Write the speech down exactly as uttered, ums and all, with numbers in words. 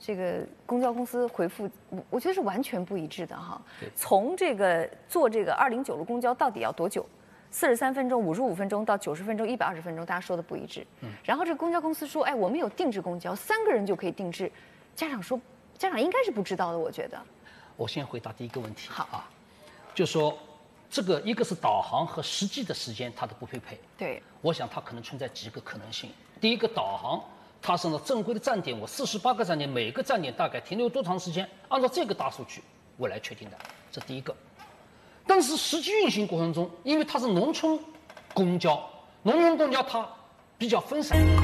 这个公交公司回复，我我觉得是完全不一致的哈。从这个坐这个二零九路公交到底要多久？四十三分钟、五十五分钟到九十分钟、一百二十分钟，大家说的不一致。嗯。然后这个公交公司说，哎，我们有定制公交，三个人就可以定制。家长说，家长应该是不知道的，我觉得。 我先回答第一个问题。 好啊，就说这个一个是导航和实际的时间它的不匹配。 对。 我想它可能存在几个可能性。第一个，导航。它是呢正规的站点，我四十八个站点，每个站点大概停留多长时间，按照这个大数据我来确定的，这第一个。但是实际运行过程中，因为它是农村公交，农村公交它比较分散。